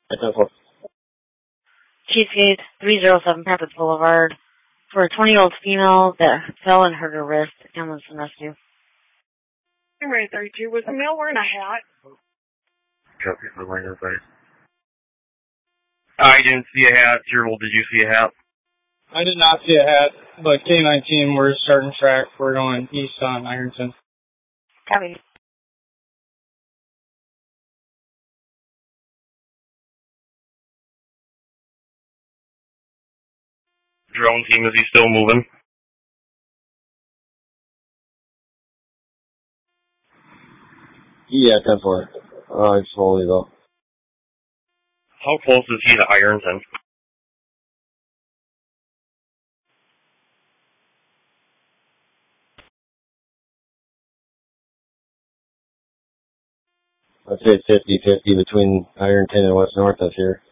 Cheesecake, 307 Rapids Boulevard, for a 20-year-old female that fell and hurt her wrist. Ambulance and rescue. Right, 32. Was the male wearing a hat? Copy for line of sight. I didn't see a hat. Gerald, did you see a hat? I did not see a hat, but K-19, we're starting track. We're going east on Ironton. Copy. Drone team, is he still moving? Yeah, 10-4. Slowly though. How close is he to Ironton? I'd say 50-50 between Ironton and West North up here.